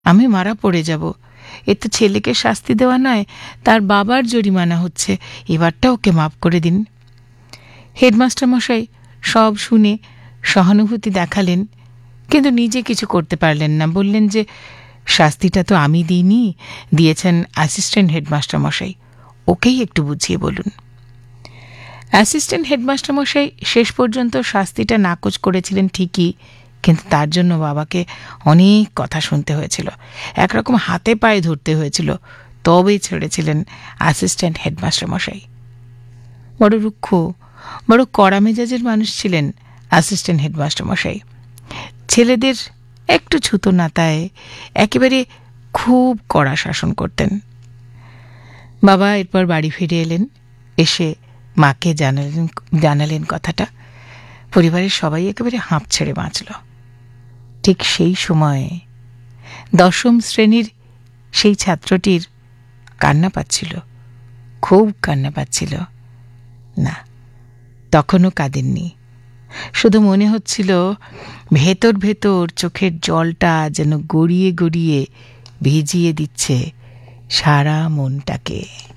আমি মারা পড়ে যাব। এ তো ছেলেকে শাস্তি দেওয়া নয়, তার বাবার জরিমানা হচ্ছে, এবারটা ওকে মাফ করে দিন। হেডমাস্টার মশাই সব শুনে সহানুভূতি দেখালেন, কিন্তু নিজে কিছু করতে পারলেন না। বললেন যে শাস্তিটা তো আমি দিইনি, দিয়েছেন অ্যাসিস্ট্যান্ট হেডমাস্টার মশাই, ওকেই একটু বুঝিয়ে বলুন। অ্যাসিস্ট্যান্ট হেডমাস্টার মশাই শেষ পর্যন্ত শাস্তিটা নাকচ করেছিলেন ঠিকই, কিন্তু তার জন্য বাবাকে অনেক কথা শুনতে হয়েছিল, একরকম হাতে পায়ে ধরতে হয়েছিল, তবেই ছেড়েছিলেন অ্যাসিস্ট্যান্ট হেডমাস্টার মশাই। বড় রুক্ষ, বড় কড়া মেজাজের মানুষ ছিলেন অ্যাসিস্ট্যান্ট হেডমাস্টার মশাই। ছেলেদের একটু ছুতো নাতায় একেবারে খুব কড়া শাসন করতেন। বাবা এরপর বাড়ি ফিরে এলেন, এসে মাকে জানালেন কথাটা। পরিবারের সবাই একেবারে হাঁপ ছেড়ে বাঁচল। ঠিক সেই সময়ে 10ম শ্রেণীর সেই ছাত্রটির কান্না পাচ্ছিল, খুব কান্না পাচ্ছিল। না, তখনও কাঁদেননি, শুধু মনে হচ্ছিল ভেতর ভেতর চোখের জলটা যেন গড়িয়ে গড়িয়ে ভিজিয়ে দিচ্ছে সারা মনটাকে।